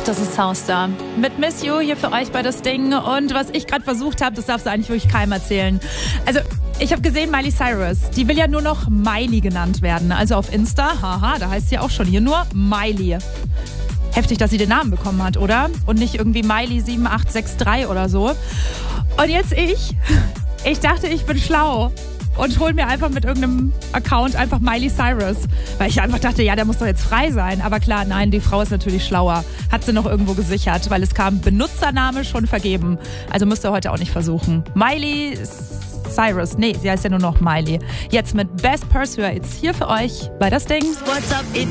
Das ist Soundstar. Mit Miss You hier für euch bei das Ding. Und was ich gerade versucht habe, das darfst du eigentlich wirklich keinem erzählen. Also, ich habe gesehen, Miley Cyrus, die will ja nur noch Miley genannt werden. Also auf Insta, haha, da heißt sie auch schon hier nur Miley. Heftig, dass sie den Namen bekommen hat, oder? Und nicht irgendwie Miley 7863 oder so. Und jetzt ich dachte, ich bin schlau. Und hol mir einfach mit irgendeinem Account einfach Miley Cyrus. Weil ich einfach dachte, ja, der muss doch jetzt frei sein. Aber klar, nein, die Frau ist natürlich schlauer. Hat sie noch irgendwo gesichert, weil es kam Benutzername schon vergeben. Also müsst ihr heute auch nicht versuchen. Miley Cyrus. Nee, sie heißt ja nur noch Miley. Jetzt mit Best Pursuits hier für euch bei das Ding. What's up, it's